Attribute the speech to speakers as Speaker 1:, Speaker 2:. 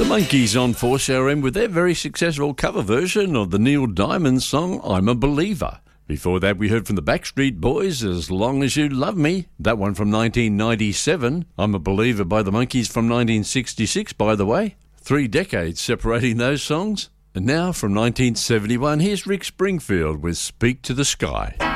Speaker 1: The Monkees on 4CRM with their very successful cover version of the Neil Diamond song I'm a Believer. Before that, we heard from the Backstreet Boys, As Long As You Love Me. That one from 1997. I'm a Believer by the Monkees from 1966, by the way. 3 decades separating those songs. And now from 1971, here's Rick Springfield with Speak to the Sky.